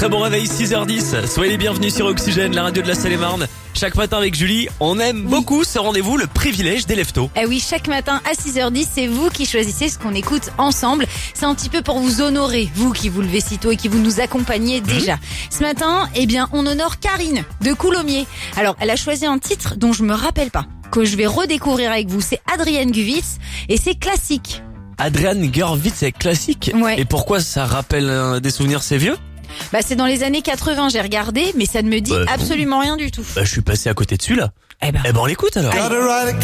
Très bon réveil, 6h10. Soyez les bienvenus sur Oxygène, la radio de la Seine-et-Marne. Chaque matin avec Julie, on aime beaucoup ce rendez-vous, le privilège des leftos. Eh oui, chaque matin à 6h10, c'est vous qui choisissez ce qu'on écoute ensemble. C'est un petit peu pour vous honorer, vous qui vous levez si tôt et qui vous nous accompagnez déjà. Ce matin, on honore Karine de Coulommiers. Alors, elle a choisi un titre dont je me rappelle pas, que je vais redécouvrir avec vous. C'est Adrienne Guvitz et c'est classique. Adrienne Gurvitz, c'est classique. Ouais. Et pourquoi ça rappelle des souvenirs, c'est vieux? C'est dans les années 80, j'ai regardé, mais ça ne me dit absolument rien du tout. Je suis passé à côté dessus là. Eh ben, on l'écoute alors. allez.